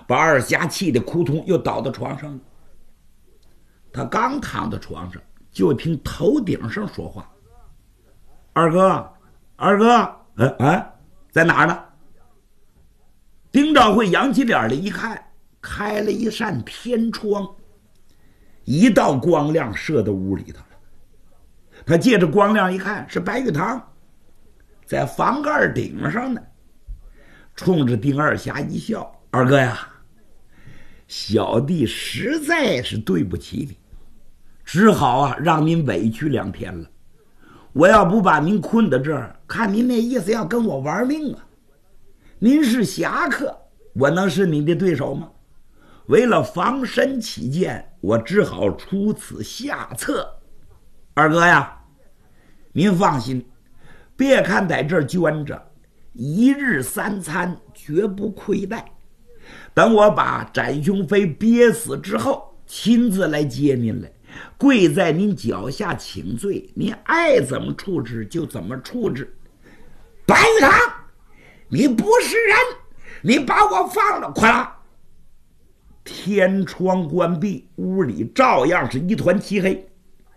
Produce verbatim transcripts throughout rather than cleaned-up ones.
把二侠气得扑通又倒到床上了。他刚躺在床上，就听头顶上说话：“二哥，二哥，哎哎，在哪儿呢？”丁兆会扬起脸来一看，开了一扇天窗，一道光亮射到屋里头了。他借着光亮一看，是白玉堂在房盖顶上呢，冲着丁二侠一笑：“二哥呀，小弟实在是对不起你，只好啊让您委屈两天了。我要不把您困在这儿，看您那意思要跟我玩命啊！您是侠客，我能是你的对手吗？为了防身起见，我只好出此下策。二哥呀，您放心，别看在这儿捐着，一日三餐绝不亏待。等我把展雄飞憋死之后，亲自来接您来，跪在您脚下请罪，您爱怎么处置就怎么处置。白玉堂，你不是人，你把我放了！快啦！天窗关闭，屋里照样是一团漆黑。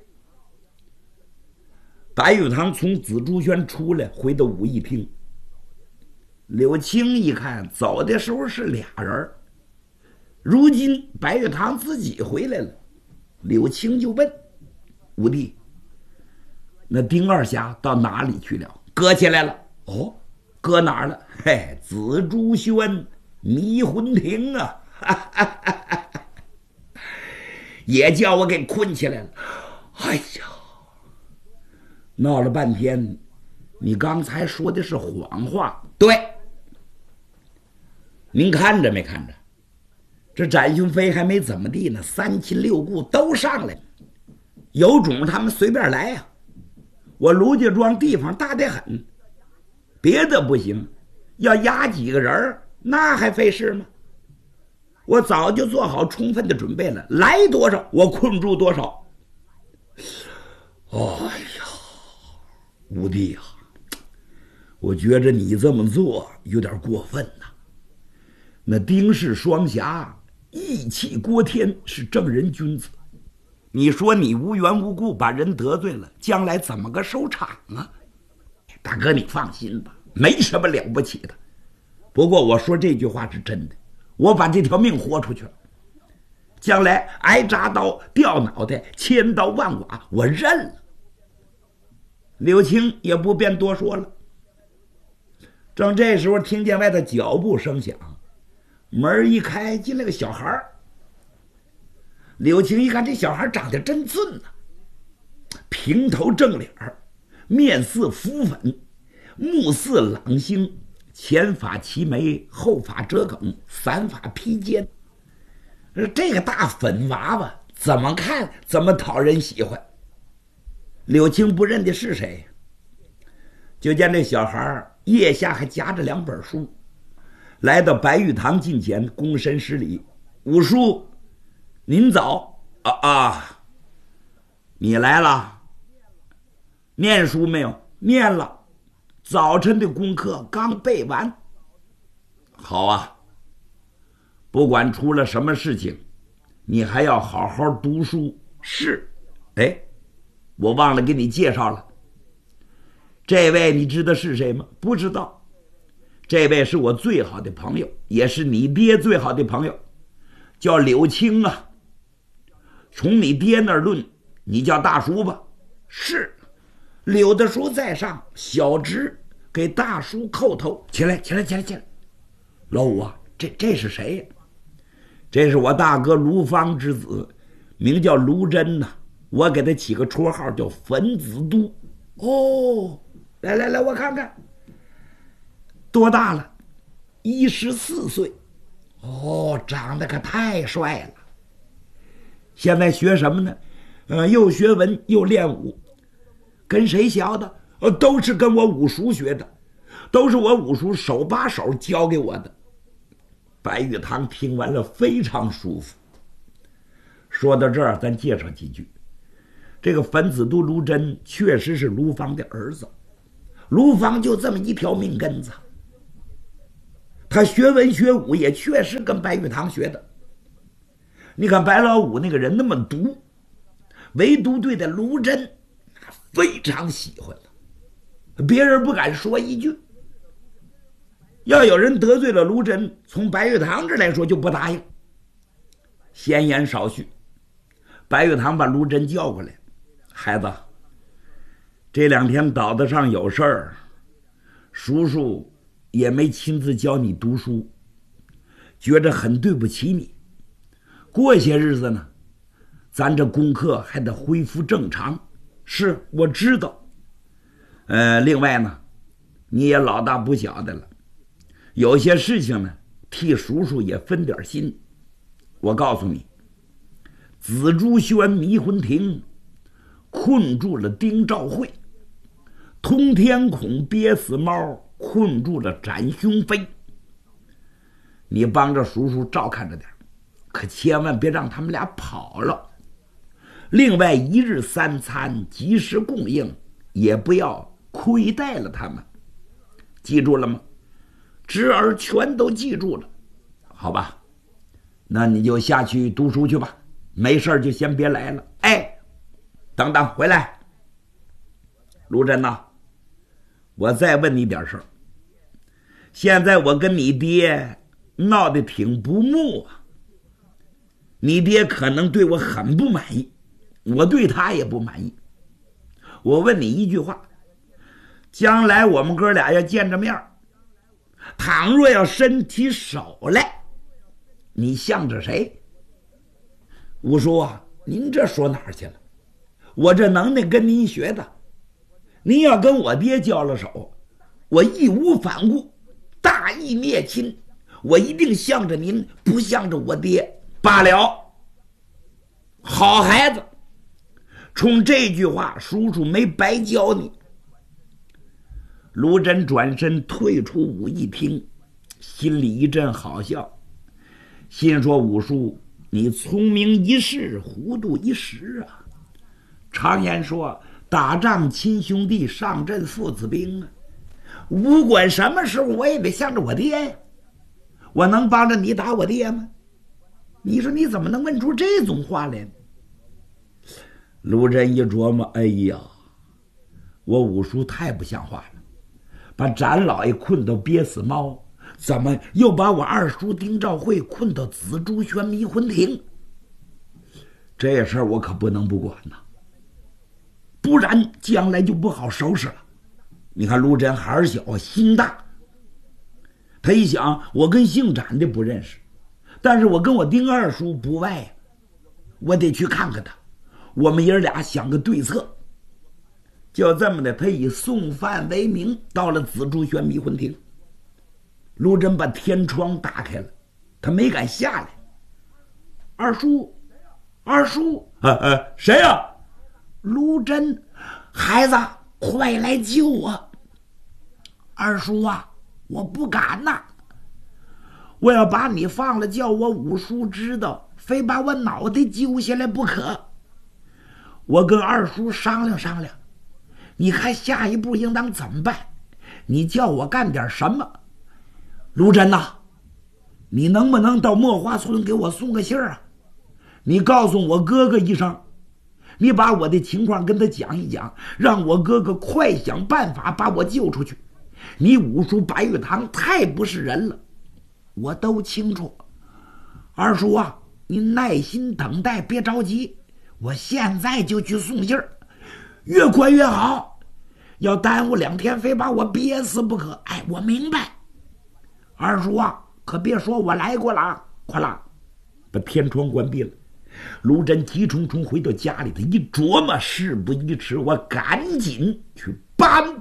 白玉堂从紫竹轩出来，回到武义厅。柳青一看，走的时候是俩人，如今白玉堂自己回来了。柳青就问武帝：“那丁二侠到哪里去了？”“搁起来了。”“哦，搁哪儿了？”“嘿，紫竹轩迷魂亭啊，哈哈哈哈，也叫我给困起来了。”“哎呀，闹了半天，你刚才说的是谎话。”“对。”“您看着没看着？这展雄飞还没怎么地呢，三亲六故都上来了，有种他们随便来呀、啊！我卢家庄地方大得很，别的不行，要押几个人那还费事吗？我早就做好充分的准备了，来多少我困住多少。”“哎呀，武帝啊，我觉着你这么做有点过分呐、啊。那丁氏双侠义气郭天，是正人君子，你说你无缘无故把人得罪了，将来怎么个收场啊？大哥你放心吧，没什么了不起的。不过我说这句话是真的，我把这条命豁出去了，将来挨铡刀掉脑袋千刀万剐我认了。”柳青也不便多说了。正这时候听见外头脚步声响，门一开，进来个小孩。柳青一看，这小孩长得真俊呐、啊，平头正脸，面似浮粉，目似朗星，前发齐眉，后发折梗，散发披肩。这个大粉娃娃怎么看怎么讨人喜欢。柳青不认的是谁，就见这小孩腋下还夹着两本书，来到白玉堂近前，躬身施礼：“五叔，您早啊啊！你来了，念书没有？念了，早晨的功课刚背完。好啊，不管出了什么事情，你还要好好读书。是，哎，我忘了给你介绍了，这位你知道是谁吗？不知道。这位是我最好的朋友，也是你爹最好的朋友，叫柳青啊。从你爹那儿论，你叫大叔吧。是，柳大叔在上，小侄给大叔叩头。起来，起来，起来，起来。老五啊，这这是谁呀？这是我大哥卢芳之子，名叫卢真呐、啊。我给他起个绰号叫粉子都。哦，来来来，我看看。多大了？一十四岁。哦，长得可太帅了。现在学什么呢？呃，又学文又练武。跟谁学的？呃，都是跟我五叔学的，都是我五叔手把手教给我的。白玉堂听完了非常舒服。说到这儿，咱介绍几句。这个粉子都卢真确实是卢芳的儿子，卢芳就这么一条命根子。 他学文学武也确实跟白玉堂学的。你看白老五那个人那么毒，唯独对待卢真非常喜欢了，别人不敢说一句。要有人得罪了卢真，从白玉堂这来说就不答应。闲言少叙，白玉堂把卢真叫过来，孩子，这两天岛子上有事儿，叔叔也没亲自教你读书，觉着很对不起你。过些日子呢，咱这功课还得恢复正常。是，我知道。呃，另外呢，你也老大不小的了，有些事情呢，替叔叔也分点心。我告诉你，紫竹轩迷魂亭困住了丁兆会，通天孔憋死猫困住了展雄飞。你帮着叔叔照看着点，可千万别让他们俩跑了。另外，一日三餐及时供应，也不要亏待了他们。记住了吗？侄儿全都记住了，好吧？那你就下去读书去吧，没事就先别来了。哎，等等，回来。卢真呐，我再问你点事儿。现在我跟你爹闹得挺不睦啊，你爹可能对我很不满意，我对他也不满意。我问你一句话，将来我们哥俩要见着面，倘若要伸起手来，你向着谁？五叔啊，您这说哪儿去了？我这能耐跟您学的，您要跟我爹交了手，我义无反顾，大义灭亲，我一定向着您，不向着我爹罢了。好孩子，冲这句话，叔叔没白教你。卢真转身退出武义厅，心里一阵好笑，心说五叔，你聪明一世，糊涂一时啊。常言说，打仗亲兄弟，上阵父子兵啊。不管什么时候，我也得向着我爹呀。我能帮着你打我爹吗？你说你怎么能问出这种话来呢？卢真一琢磨，哎呀，我五叔太不像话了，把展老爷困到憋死猫，怎么又把我二叔丁兆会困到紫竹轩迷魂亭？这事儿我可不能不管呐，不然将来就不好收拾了。你看卢真孩儿小，心大，他一想，我跟姓展的不认识，但是我跟我丁二叔不外呀，我得去看看他，我们爷俩想个对策。就这么的，他以送饭为名到了紫竹轩迷魂亭。卢真把天窗打开了，他没敢下来。二叔，二叔，啊啊，谁呀、啊？卢真，孩子，快来救我！二叔啊，我不敢呐，我要把你放了，叫我五叔知道，非把我脑袋揪下来不可。我跟二叔商量商量，你看下一步应当怎么办？你叫我干点什么？卢真呐，你能不能到墨花村给我送个信儿啊？你告诉我哥哥一声，你把我的情况跟他讲一讲，让我哥哥快想办法把我救出去。你五叔白玉堂太不是人了，我都清楚。二叔啊，你耐心等待，别着急，我现在就去送信儿，越快越好。要耽误两天，非把我憋死不可。哎，我明白。二叔啊，可别说我来过了啊！快啦，把天窗关闭了。卢真急冲冲回到家里，他一琢磨，事不宜迟，我赶紧去搬